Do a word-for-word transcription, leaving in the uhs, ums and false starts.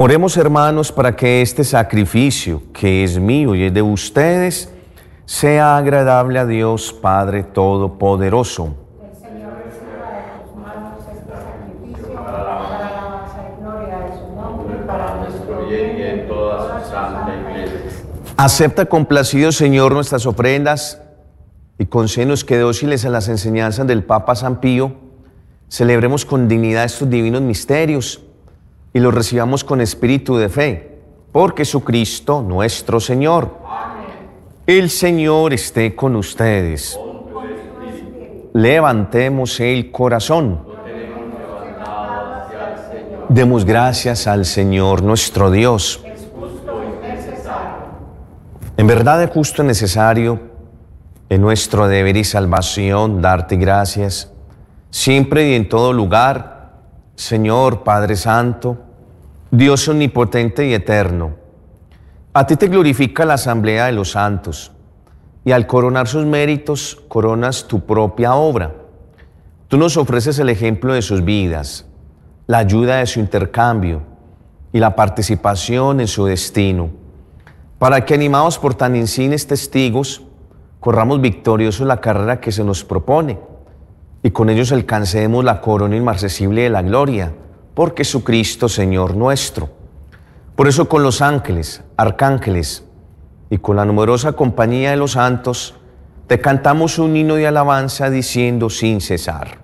Oremos, hermanos, para que este sacrificio, que es mío y es de ustedes, sea agradable a Dios Padre Todopoderoso. El Señor reciba de tus manos este sacrificio para la alabanza y gloria de su nombre, para nuestro bien y en toda su santa iglesia. Acepta complacido, Señor, nuestras ofrendas y concédenos que, dóciles a las enseñanzas del Papa San Pío, celebremos con dignidad estos divinos misterios y los recibamos con espíritu de fe, por Jesucristo nuestro Señor. Amén. El Señor esté con ustedes. Levantemos el corazón. Demos gracias al Señor nuestro Dios. Es justo y necesario. En verdad es justo y necesario, en nuestro deber y salvación, darte gracias, siempre y en todo lugar, Señor Padre Santo, Dios omnipotente y eterno. A ti te glorifica la asamblea de los santos, y al coronar sus méritos, coronas tu propia obra. Tú nos ofreces el ejemplo de sus vidas, la ayuda de su intercambio y la participación en su destino, para que, animados por tan insignes testigos, corramos victoriosos la carrera que se nos propone, y con ellos alcancemos la corona inmarcesible de la gloria, por Jesucristo Señor nuestro. Por eso, con los ángeles, arcángeles y con la numerosa compañía de los santos, te cantamos un himno de alabanza diciendo sin cesar.